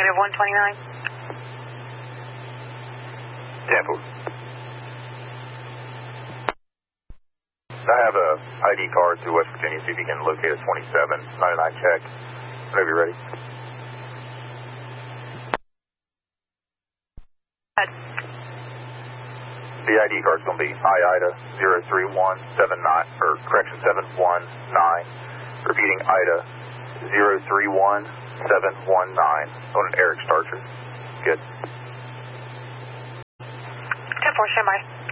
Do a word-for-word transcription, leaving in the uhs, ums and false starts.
negative one twenty-nine. ten four. I have a I D card to West Virginia. See if you can locate a twenty-seven ninety-nine check. Whenever you're ready. The I D card's going to be I IDA zero three one seven nine, or correction seven one nine. Repeating IDA zero three one seven one nine on an Eric Starcher. Good. ten four, stand by.